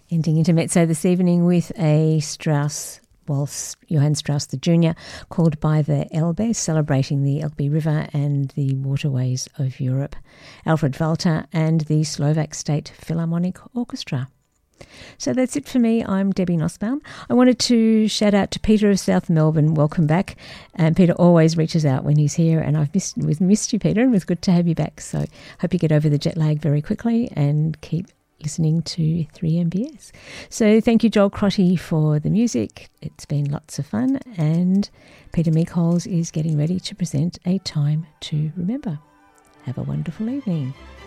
Ending Intermezzo this evening with a Strauss waltz, Johann Strauss the Jr., called By the Elbe, celebrating the Elbe River and the waterways of Europe. Alfred Walter and the Slovak State Philharmonic Orchestra. So that's it for me. I'm Debbie Nussbaum. I wanted to shout out to Peter of South Melbourne. Welcome back. And Peter always reaches out when he's here, and we've missed you, Peter, and it was good to have you back. So hope you get over the jet lag very quickly and keep listening to 3MBS. So thank you, Joel Crotty, for the music. It's been lots of fun. And Peter Meekholes is getting ready to present A Time to Remember. Have a wonderful evening.